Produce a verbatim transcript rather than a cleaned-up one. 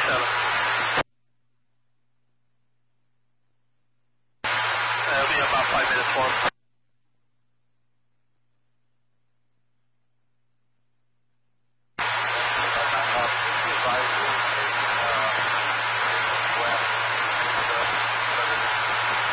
seven. Uh, it'll be about five minutes for him.